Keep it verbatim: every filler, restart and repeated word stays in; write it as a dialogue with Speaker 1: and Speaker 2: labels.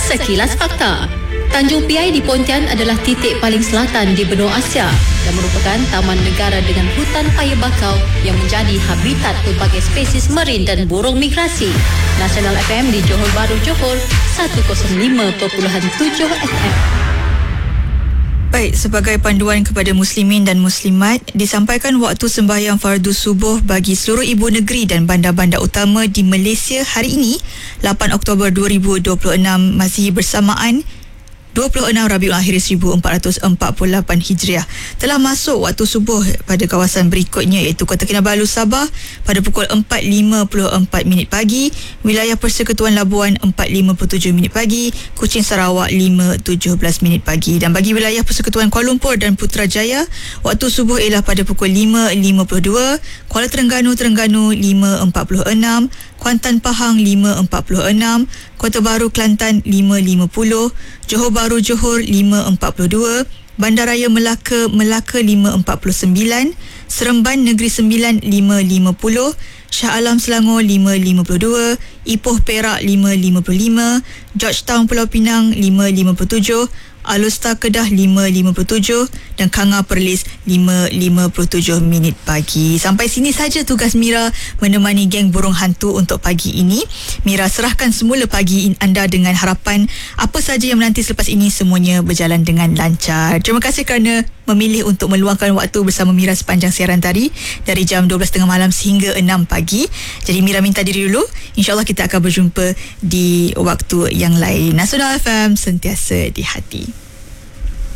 Speaker 1: Sekilas Fakta. Tanjung Piai di Pontian adalah titik paling selatan di benua Asia dan merupakan taman negara dengan hutan paya bakau yang menjadi habitat pelbagai spesies marin dan burung migrasi. Nasional F M di Johor Bahru, Johor, seratus lima perpuluhan tujuh F M.
Speaker 2: Baik, sebagai panduan kepada muslimin dan muslimat, disampaikan waktu sembahyang fardu subuh bagi seluruh ibu negeri dan bandar-bandar utama di Malaysia hari ini, lapan Oktober dua ribu dua puluh enam, masih bersamaan dua puluh enam Rabiul Akhir seribu empat ratus empat puluh lapan Hijriah. Telah masuk waktu subuh pada kawasan berikutnya, iaitu Kota Kinabalu, Sabah pada pukul empat lima puluh empat minit pagi, wilayah Persekutuan Labuan empat lima puluh tujuh minit pagi, Kuching Sarawak lima tujuh belas minit pagi. Dan bagi wilayah Persekutuan Kuala Lumpur dan Putrajaya, waktu subuh ialah pada pukul lima lima puluh dua, Kuala Terengganu Terengganu lima empat puluh enam, Kuantan Pahang lima empat puluh enam, Kota Baru Kelantan lima lima puluh, Johor Bahru Johor lima empat puluh dua, Bandaraya Melaka Melaka lima empat puluh sembilan, Seremban Negeri Sembilan lima lima puluh, Shah Alam Selangor lima lima puluh dua, Ipoh Perak lima lima puluh lima, Georgetown Pulau Pinang lima lima puluh tujuh, Alustar Kedah lima lima puluh tujuh dan Kanga Perlis lima lima puluh tujuh minit pagi. Sampai sini saja tugas Mira menemani geng burung hantu untuk pagi ini. Mira serahkan semula pagi anda dengan harapan apa saja yang menanti selepas ini semuanya berjalan dengan lancar. Terima kasih kerana memilih untuk meluangkan waktu bersama Mira sepanjang siaran tadi dari jam dua belas tiga puluh malam sehingga enam pagi. Jadi Mira minta diri dulu. InsyaAllah kita akan berjumpa di waktu yang lain. Nasional F M, sentiasa di hati.